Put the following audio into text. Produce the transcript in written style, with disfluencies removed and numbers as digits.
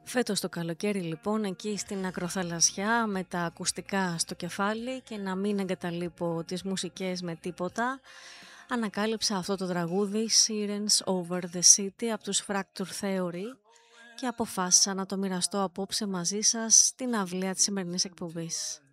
Φέτος το καλοκαίρι λοιπόν εκεί στην ακροθαλασσιά με τα ακουστικά στο κεφάλι και να μην εγκαταλείπω τις μουσικές με τίποτα, ανακάλυψα αυτό το τραγούδι Sirens Over the City από τους Fracture Theory και αποφάσισα να το μοιραστώ απόψε μαζί σας στην αυλαία της σημερινής εκπομπής.